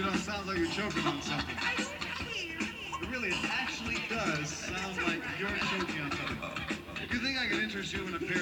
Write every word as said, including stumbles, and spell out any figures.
know, it sounds like you're choking on something. It really, it actually does sound like you're choking on something. Do you think I can interest you in a pair